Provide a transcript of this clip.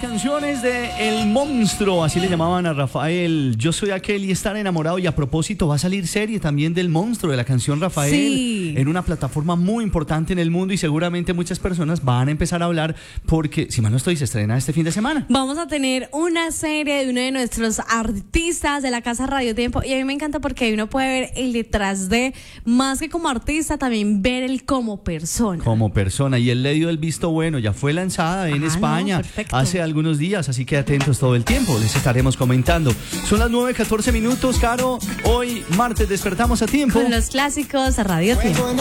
canciones de El Monstruo, así le llamaban a Rafael. Yo soy aquel y estar enamorado. Y a propósito, va a salir serie también del Monstruo, de la canción Rafael, sí, en una plataforma muy importante en el mundo, y seguramente muchas personas van a empezar a hablar porque, si mal no estoy, se estrena este fin de semana. Vamos a tener una serie de uno de nuestros artistas de la Casa Radio Tiempo, y a mí me encanta porque uno puede ver el detrás de, más que como artista, también ver el como persona. Como persona, y él le dio el visto bueno, ya fue lanzada en España hace algunos días, así que atentos todo el tiempo, les estaremos comentando. Son las 9:14 minutos, Caro, hoy martes despertamos a tiempo. Con los clásicos a Radio Tiempo.